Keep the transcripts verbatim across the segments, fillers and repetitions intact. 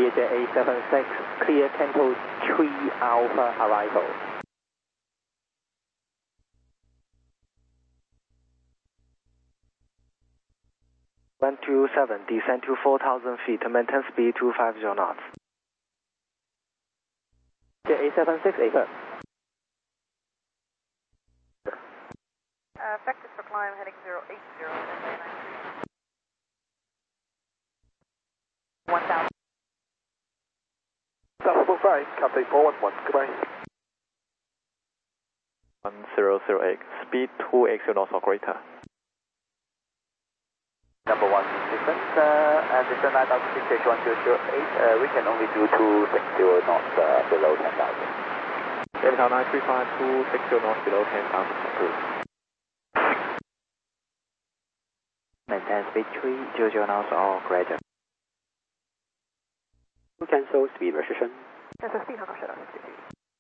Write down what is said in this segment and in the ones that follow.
Clear J A seven six, clear Tempo three Alpha arrival. one two seven, descend to four thousand feet, maintain speed two five zero knots. J A seven six, acre. Uh, effective for climb heading zero eight zero, one thousand. Southbound five, Cathay four one one, goodbye. one zero zero eight, speed two eighty knots or greater. Number one, sequence, uh, and it's a nine thousand feet, stage one zero zero eight, uh, we can only do two sixty knots uh, below ten thousand. Delta nine three five, two sixty knots below ten thousand, approved. Maintain speed three hundred knots or greater. Cancel speed restriction. Cancel speed, Hong Kong shuttle sixty-two.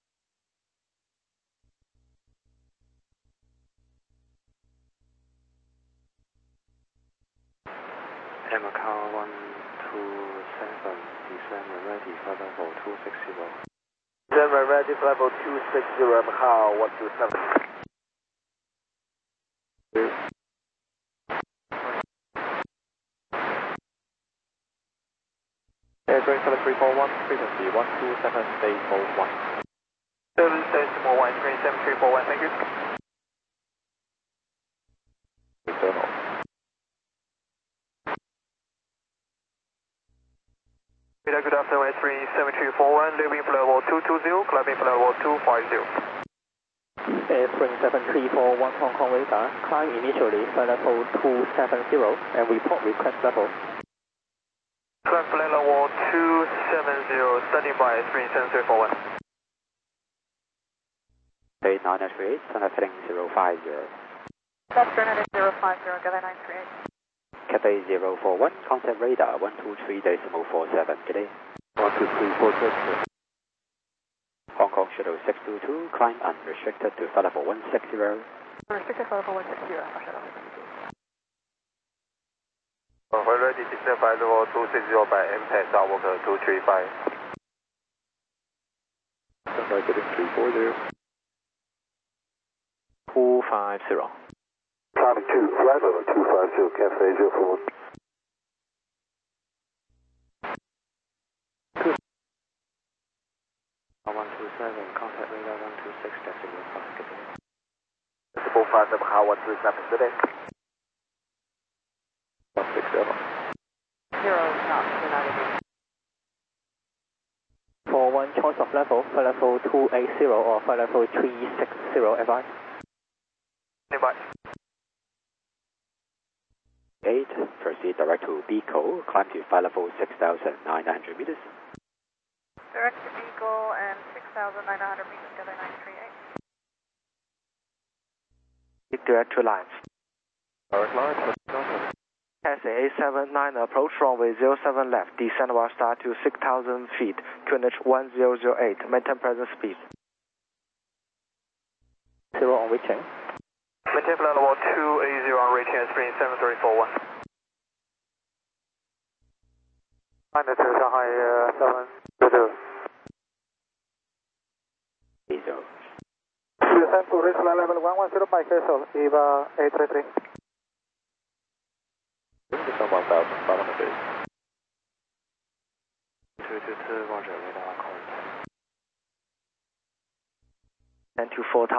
Macau one two seven, descend and ready for level two sixty. Descend and ready for level two sixty, Macau one two seven. Airdrink seven three four one, frequency one two seven decimal one. seven decimal one, train seven three four one, thank you. Internal. Good afternoon, three seven three four one, leaving for level two two zero, climbing for level two five zero. Airspring seven three four one Hong Kong radar, climb initially for level two seven zero and report request level. Climb for level two seven zero, standing by three seven three four one. eight nine three eight, Sunday heading zero five zero. That's Granite zero five zero, Gather nine three eight. Cathay zero four one, contact radar one two three decimal four seven, good day. one two three four seven. Hong Kong Shuttle six two two, climb unrestricted to flight level one sixty. Restricted for level one sixty, Hong Kong shuttle sixty-two. We're ready to descend by level two sixty by M P A S, South Walker two three five. Sunday heading three four zero. two five zero. Climbing two, flight level two five zero, Cathay zero four one. one two seven, contact radar one two six decimal five, good day. Decimal five, Macau one two seven, good day. one six seven. Zero knots, United. For one choice of level, for level two eighty or for level three sixty, advise. Stand by. eight, proceed direct to Beagle, climb to flight level six thousand nine hundred meters. Direct to Beagle and six thousand nine hundred meters, Gather nine three eight. Direct to lines. Direct line, Johnson. S A seven nine approach runway zero seven left, descend while start to six thousand feet, Q N H one zero zero eight, maintain present speed. Zero on reaching. Maintain flight level two eighty on reaching at three seven three four one. Under to Shanghai uh, seven two two. Diesel. Descend to reach flight level one one zero by Castle, Eva eight three three. Descend one thousand five hundred feet. two two two, roger, radar contact. And to four thousand.